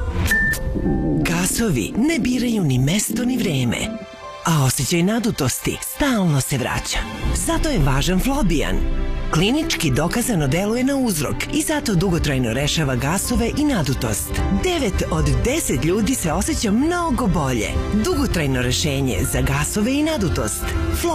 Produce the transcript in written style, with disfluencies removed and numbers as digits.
Gasovi ne biraju ni mesto ni vreme, a osjećaj nadutosti stalno se vraća. Zato je važan Flobian. Klinički dokazano deluje na uzrok i zato dugotrajno rešava gasove i nadutost. 9 od 10 ljudi se osjeća mnogo bolje. Dugotrajno rešenje za gasove i nadutost.